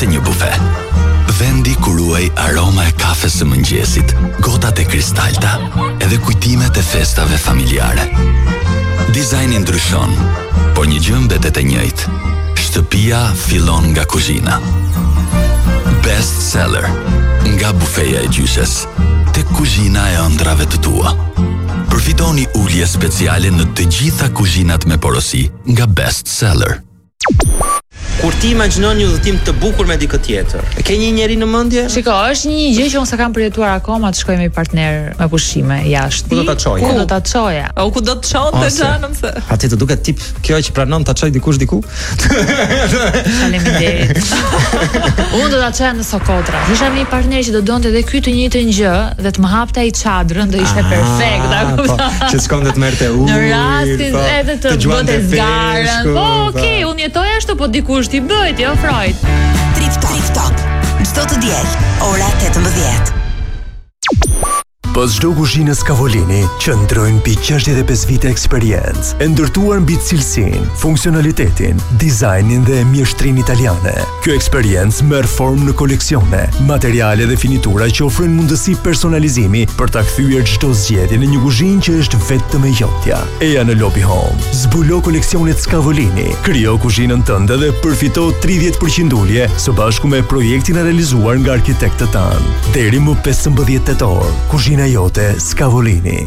se një bufe. Vendi ku ruaj aroma e kafes së mëngjesit, gotat e kristalta, edhe kujtimet e festave familjare. Dizajni ndryshon, por një gjë mbetet e njëjtë. Shtëpia fillon nga kuzhina. Best seller, nga bufeja e gjyshes tek kuzhina e ëndrave të tua. Përfitoni ulje speciale në të gjitha kuzhinat me porosi nga Best Seller. Kur ti imagjinon një udhëtim të bukur me dikë tjetër, ke një njeri në mendje? Shiko, është një gjë që unë s'kam përjetuar akoma, të shkoj me partner me pushime jashtë. Ku do ta çoje? Ku do ta çoja? O ku do të çonte xhanëm se. Atë të duket tip kjo që pranon ta çoj dikush diku. Faleminderit. Unë do ta çoja në Sokotra. Isha me një partner që do donte edhe ky të njëjtën gjë dhe të më hapte ai çadrën, do ishte perfekt, a kupton? Që s'kam të merrte ujë. Në rastin edhe të bëte zgarën. Po, okay, unë jetoj ashtu, po dikush ti bëjt, jo frojt. Trip Top. Çdo të diel, ora 18. Pas çdo kuzhine Scavolini qëndrojnë mbi 65 vite eksperiencë, e ndërtuar mbi cilësinë, funksionalitetin, dizajnin dhe mjeshtrinë italiane. Kjo eksperiencë merr formë në koleksione, materiale dhe finitura që ofrojnë mundësi personalizimi për ta kthyer çdo zgjedhje në një kuzhinë që është vetëm e jotja. Eja në Lobby Home. Zbulo koleksionet Scavolini, krijo kuzhinën tënde dhe përfito 30% ulje së bashku me projektin e realizuar nga arkitektët tanë. Deri më 15 tetor, kuzhina jote Scavolini.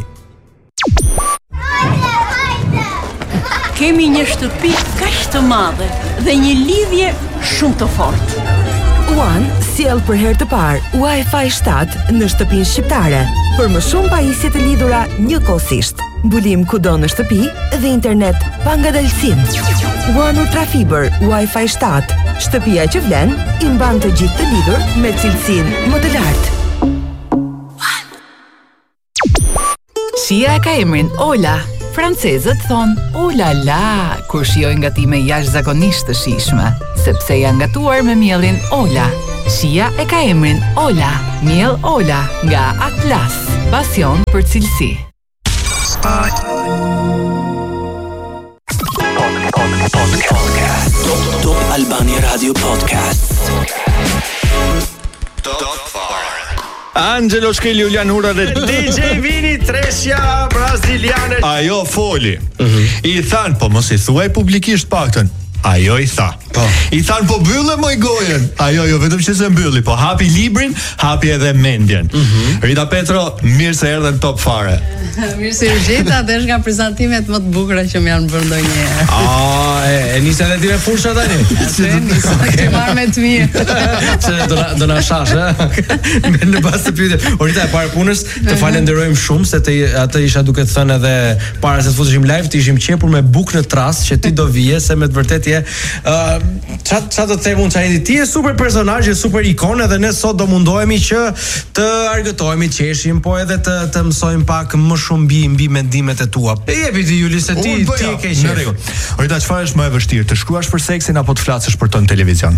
Kemi një shtëpi kaq të madhe dhe një lidhje shumë të fortë. One sjell për herë të parë Wi-Fi 7 në shtëpinë shqiptare, për më shumë pajisje të lidhura njëkohësisht. Mbulim kudo në shtëpi dhe internet pa ngadalësim. One Ultra Fiber Wi-Fi 7, shtëpia që vlen i mban të gjithë të lidhur me cilësinë më të lartë. Shija e ka emrin Ola. Francezët thon "Oh la la" kur shijojnë gatime jashtëzakonisht të shijshme, sepse janë gatuar me mielin Ola. Shija e ka emrin Ola, miell Ola nga Atlas, pasion për cilësi. Top Albania Radio Podcast. Angelo Shkeli, Julian Hura dhe DJ Vini Treshja braziliane. Ajo foli. I than, po mos I thuaj publikisht paktën. Ajo I tha. I than, po bylle moj gojen. Ajo jo vetëm që se mbylli, po hapi librin, hapi edhe mendjen. Rita Petro, mirë se erdhe në Top fare. Mirë se u gjeta, dhe është nga prezantimet më të bukura që më janë bërë ndonjëherë. E nisa edhe ti me fusha tani? Nisa të marrë me të mirë. Se do na shash, në bazë të pyetjes. Orita e parë punës, të falenderojmë shumë se atë isha duke të thënë edhe para se të futeshim live, të ishim qepur me bukë në trast që ti do vije, se me të vërtetë je çfarë do të them unë, çfarë ti je super personazh, je super ikon, edhe ne sot do mundohemi që të argëtohemi, të qeshim, po edhe të mësojmë pak më shumë mbi mendimet e tua. E jepi ti Juli se ti e ke qenë. Në rregull. Orita, çfarë është më e vështirë, të shkruash për seksin apo të flasësh për të në televizion?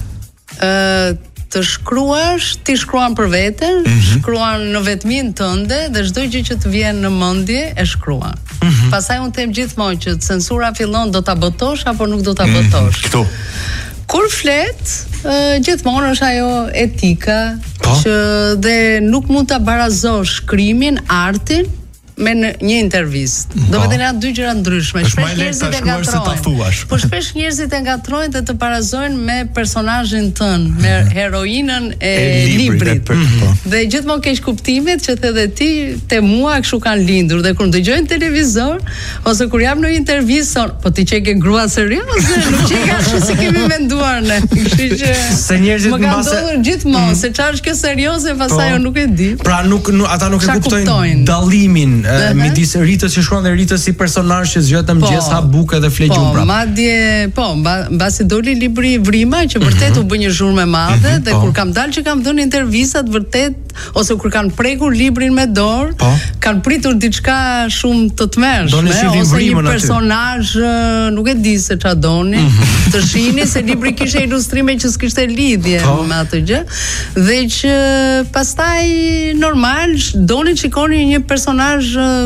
Të shkruash, ti shkruan për veten, shkruan në vetmin tënde dhe çdo gjë që të vjen në mendje e shkruan. Pastaj unë them gjithmonë që censura fillon do ta botosh apo nuk do ta botosh. Këtu. Kur flet, gjithmonë është ajo etika që dhe nuk mund ta barazosh shkrimin, artin me një intervistë. Do të thënë janë dy gjëra ndryshme. Shpesh njerëzit e ngatrojnë. Po shpesh njerëzit e ngatrojnë dhe të parazojnë me personazhin tënd, me heroinën e librit. Dhe gjithmonë keq kuptimet që the dhe ti te mua kështu kanë lindur dhe kur dëgjojnë televizor ose kur jam në intervistë, po ti që ke grua serioze, nuk që ke ashtu si kemi menduar ne. Kështu që se njerëzit më kanë ndodhur gjithmonë se çfarë është kjo serioze, pastaj unë nuk e di. Pra ata nuk e kuptojnë dallimin midis Ritës që shkruan dhe Ritës si personazh që zgjohet në mëngjes, ha bukë dhe fle gjumë prapë. Madje, mbasi doli libri Vrima që vërtet u bë një zhurmë e madhe dhe kur kam dalë që kam dhënë intervistat vërtet ose kur kanë prekur librin me dorë, kanë pritur diçka shumë të tmerrshme ose një personazh nuk e di se ç'a doni, të shihni se libri kishte ilustrime që s'kishte lidhje me atë gjë dhe që pastaj normal doni shikoni një personazh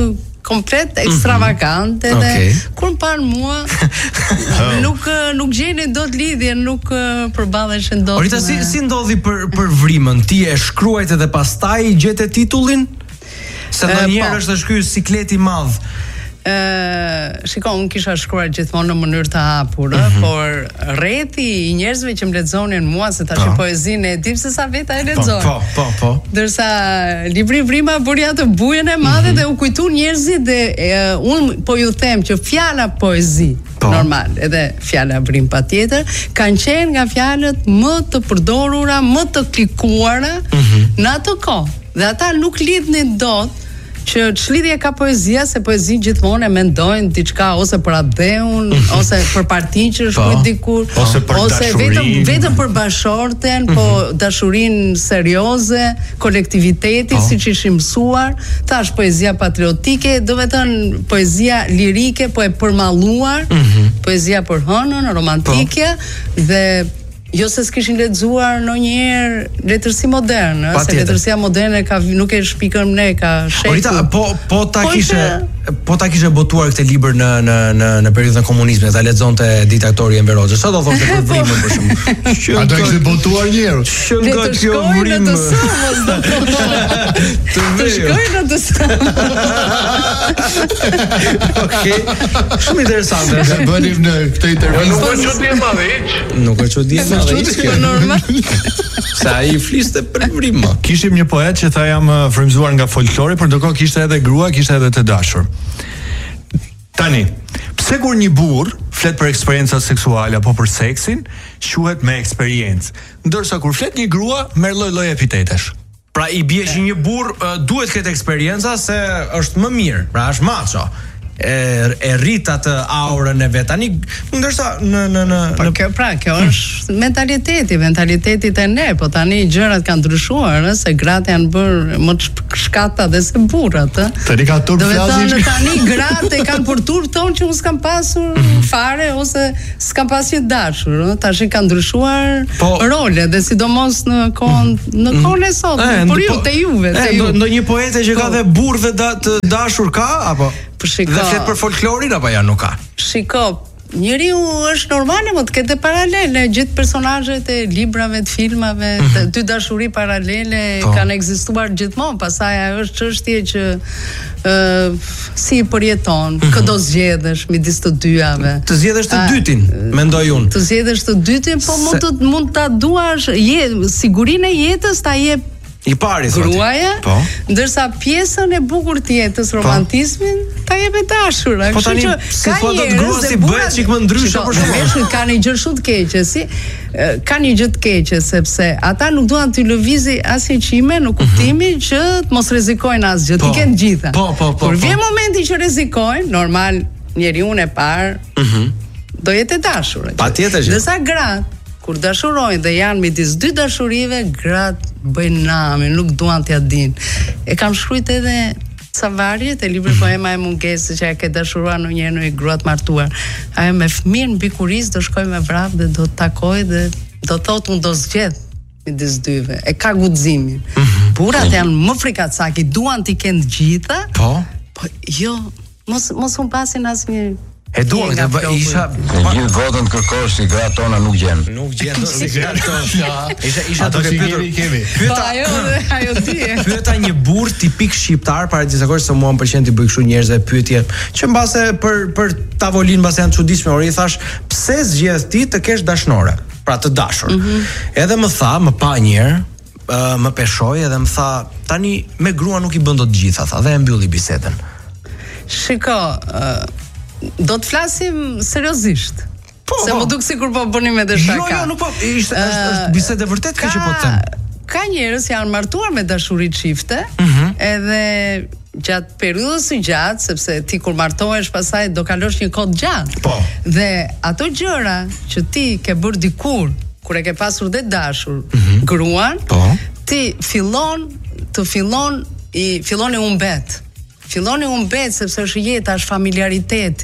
komplet ekstravagante dhe kur pan mua nuk gjeni dot lidhje, nuk përballeshin dot. Orita, si ndodhi për Vrimën? Ti e shkruajt edhe pastaj gjete titullin? Se ndonjëherë është shkruar Sikleti i Madh. Shikon, unë kisha shkruar gjithmonë në mënyrë të hapur, por rreti i njerëzve që më lexonin mua, se tash poezinë e di se sa veta e lexoj. Po. Ndërsa libri Vrima bëri atë bujën e madhe dhe u kujtu njerëzit dhe unë po ju them që fjala poezi normal, edhe fjala Vrim patjetër, kanë qenë nga fjalët më të përdorura, më të klikuara në atë kohë. Dhe ata nuk lidhnin dot që ç'lidhje ka poezia, se poezi gjithmonë e mendojnë diçka ose për adeun, ose për partinë që shkruaj dikur, ose vetëm për bashorten, po dashurinë serioze, kolektivitetin siç ishim mësuar, thash poezia patriotike, do të thënë poezia lirike, po e përmalluar, poezia për hënën, romantike dhe jo se s'kishin lexuar ndonjëherë letërsi moderne, se letërsia moderne nuk e shpikën ne, ka shekuj. Orita, po ta kishe botuar këtë libër në periudhën e komunizmit, ta lexonte diktatori Enver Hoxha. Sa do thoshte për Vrimën për shembull? Ata kishin botuar një herë. Që nga kjo Vrimë. Të shkojnë në të Okej. Shumë interesante. Ne bënim në këtë intervistë. Nuk është çudi e madhe hiç. Nuk është çudi e madhe. Sa i fliste për Vrimë. Kishim një poet që tha jam frymzuar nga folklori, por ndërkohë kishte edhe grua, kishte edhe të dashur. Tani, pse kur një burr flet për eksperjenca seksuale apo për seksin, quhet me eksperiencë, ndërsa kur flet një grua merr lloj-lloj epitetesh. Pra i bie që një burr duhet këtë eksperjenca se është më mirë, pra është macho. E rrit atë aurën e vet. Tani ndërsa kjo është mentaliteti e ne, po tani gjërat kanë ndryshuar, se gratë janë bërë më të shkata dhe se burrat, Tani ka turp flasin. Tani gratë kanë për turp thonë që unë s'kam pasur fare ose s'kam pasur dashur, tash kanë ndryshuar role dhe sidomos në kohën e sotme, por ju te juve. Ndonjë poete që ka dhe burr dhe të dashur ka apo? Dhe flet për folklorin apo ja nuk ka? Shiko, njeriu është normale më të ketë paralele, gjithë personazhet e librave, të filmave, dy dashuri paralele kanë ekzistuar gjithmonë, pastaj ajo është çështje që si i përjeton, këdo zgjedhësh midis të dyave. Të zgjedhësh të dytin, mendoj unë. Të zgjedhësh të dytin, po mund ta duash sigurinë e jetës ta jep i pari gruaja, ndërsa pjesën e bukur të jetës, romantizmin, ta jep e dashura. Po tani, si po do të grua si bëhet çik më ndryshe për shkak. Ka një gjë shumë të keqe, ka një gjë të keqe sepse ata nuk duan të lëvizi asnjë çime në kuptimin që të mos rrezikojnë asgjë, të kenë gjitha. Kur vjen momenti që rrezikojnë, normal njeriu e parë do jetë e dashur. Patjetër. Desa gratë kur dashurojnë dhe janë midis dy dashurive, gratë bëjnë namin, nuk duan t'ja dinë. E kam shkruajt edhe Savarjet, e libri poema e mungesë që e ke dashuruar ndonjëherë në një grua të martuar. Ajo me fëmijën mbi kuriz do shkoj me vrap dhe do të takoj dhe do thotë unë do zgjedh midis dyve. E ka guximin. Burrat janë më frikacaki, duan t'i kenë gjitha. Po jo, mos humpasin asnjë. E duan të isha gjithë votën kërkosh si gratë tona nuk gjen. Nuk gjen si gratë tona. Isha duke pyetur. Ajo ti. Pyeta një burr tipik shqiptar, paradisakisht se mua më pëlqen të bëj kështu njerëzve pyetje që mbase për tavolinë mbase janë çuditshme, or I thash, pse zgjedh ti të kesh dashnore? Pra të dashur. Edhe më tha, më pa një herë, më peshoi edhe më tha, tani me grua nuk I bën dot gjitha, tha, dhe e mbylli bisedën. Shiko, do të flasim seriozisht. Se më duk sikur po bënim edhe shaka. Jo, nuk po, është bisedë vërtet kjo që po të them. Ka njerëz janë martuar me dashuri çifte, edhe gjatë periudhës së gjatë, sepse ti kur martohesh pastaj do kalosh një kohë gjatë. Po. Dhe ato gjëra që ti ke bërë dikur, kur e ke pasur dhe dashur gruan, ti fillon i humbet. Filloni humbet sepse është jeta, është familiariteti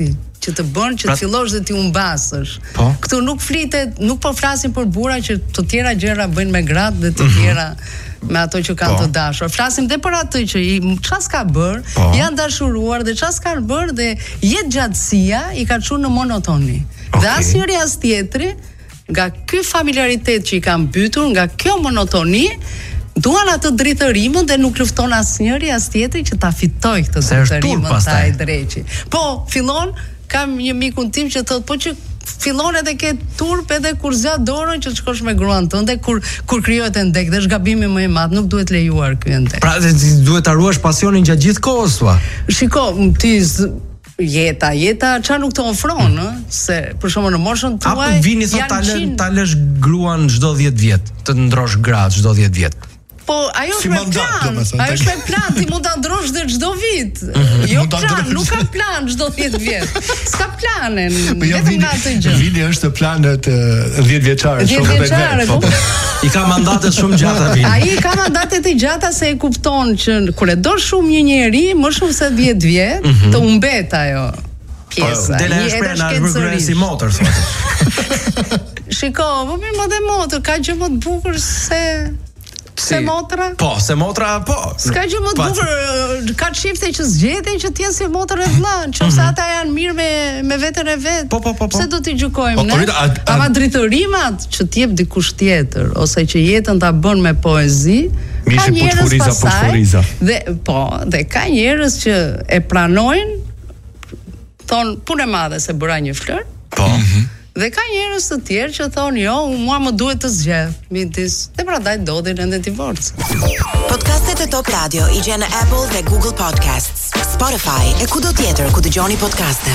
që të bën që të fillosh dhe ti humbasësh. Këtu nuk flitet, nuk po flasim për burra që të tjera gjëra bëjnë me gratë dhe të tjera me ato që kanë të dashur. Flasim dhe për atë që çfarë s'ka bër, janë dashuruar dhe çfarë s'kan bër dhe jetë gjatësia i ka çuar në monotoni. Dhe asnjëri as tjetri nga ky familiaritet që i kanë mbytur, nga kjo monotoni, duan atë drejtërimën dhe nuk lufton asnjëri as tjetri që ta fitojë këtë drejtërimën taj dreqi. Po, fillon, kam një mikun tim që thotë, po që fillon edhe ke turp edhe kur zgjat dorën që të shkosh me gruan tënde kur krijohet endek, dhe është gabimi më i madh, nuk duhet lejuar ky endek. Pra duhet ta ruash pasionin gjatë gjithë kohës tua. Shiko, ti jeta çfarë nuk të ofron, se për shembull në moshën tuaj apo vini sot ta lësh gruan çdo 10 vjet, të ndrosh gratë çdo 10 vjet. Po, ajo është me plan, është me plan, ti mund ta ndrosh dhe çdo vit. Jo plan, nuk ka plan çdo 10 vjet. S'ka planen, vetëm nga atë gjë. Vini është planet 10 vjeçare, shumë vetë. I ka mandatet shumë gjata Vini. Ai ka mandatet e gjata se e kupton që kur e do shumë një njeri, më shumë se 10 vjet, të humbet ajo pjesa. Dela e shprehna është si motor, thotë. Shiko, po mirë më dhe motor, ka gjë më të bukur se motra? Po, se motra, po. S'ka gjë më të bukur, ka çifte që zgjeten që të jenë si motra e vëlla, nëse ata janë mirë me veten e vet. Po. Pse do t'i gjykojmë ne? Ama drejtorimat që t'jep dikush tjetër ose që jetën ta bën me poezi, ka njerëz pasaj. Dhe ka njerëz që e pranojnë, thon punë e madhe se bëra një flër. Po. Dhe ka njerëz të tjerë që thonë jo, mua më duhet të zgjedh midis, dhe prandaj ndodhin ende divorc. Podcastet e Top Radio i gjen në Apple dhe Google Podcasts, Spotify e kudo tjetër ku dëgjoni podcaste.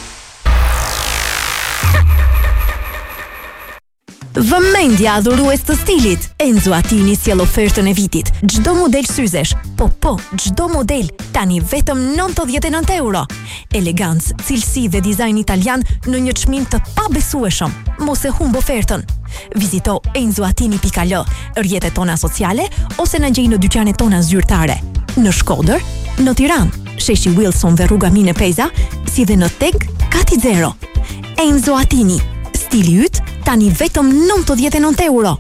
Vëmendja adhurues të stilit. Enzo Attini sjell ofertën e vitit. Çdo model syzesh, çdo model tani vetëm 99 euro. Elegancë, cilësi dhe dizajn italian në një çmim të pabesueshëm. Mos e humb ofertën. Vizito enzoatini.al, rrjetet tona sociale ose na gjej në dyqanet tona zyrtare. Në Shkodër, në Tiranë, sheshi Wilson dhe rruga Mine Peza, si dhe në Tek Kati Zero. Enzo Attini, stili yt tani vetëm 99 euro.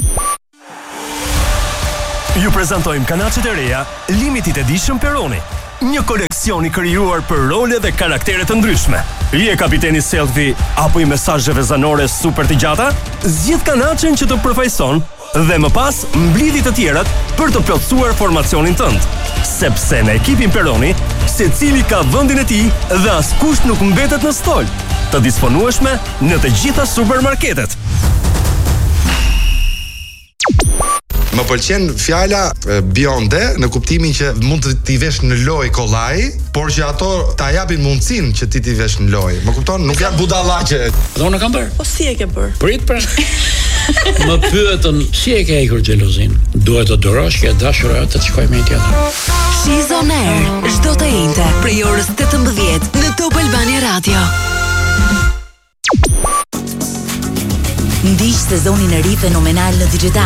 Ju prezantojmë kanaçet e reja Limited Edition Peroni. Një koleksion i krijuar për role dhe karaktere të ndryshme. Je kapiteni selfie apo i mesazheve zanore super të gjata? Zgjidh kanaçen që të përfaqëson dhe më pas mblidhi të tjerat për të plotësuar formacionin tënd. Sepse në ekipin Peroni, secili ka vendin e tij dhe askush nuk mbetet në stol. Të disponueshme në të gjitha supermarketet. Më pëlqen fjala bionde në kuptimin që mund të t'i vesh në lojë kollaj, por që ato ta japin mundësinë që ti t'i vesh në lojë. Më kupton? Nuk janë budallaqe. Do në kam bërë. Po si e ke bërë? Prit pra. Më pyetën si e ke hekur xhelozin. Duhet të durosh që dashura të shkojë me tjetër. She's on air, çdo të njëjtë, prej orës 18 në Top Albania Radio. Ndiq sezonin e ri fenomenal në digital